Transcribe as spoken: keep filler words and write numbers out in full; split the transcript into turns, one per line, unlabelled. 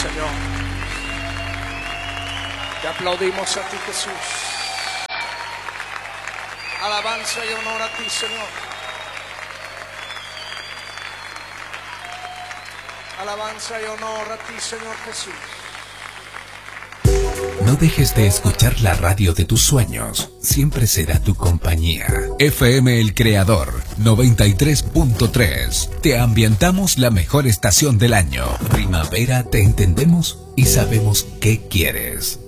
Señor. Te aplaudimos a ti, Jesús. Alabanza y honor a ti, Señor. Alabanza y honor a ti, Señor Jesús.
No dejes de escuchar la radio de tus sueños. Siempre será tu compañía. F M El Creador noventa y tres punto tres. Te ambientamos la mejor estación del año. Primavera, te entendemos y sabemos qué quieres.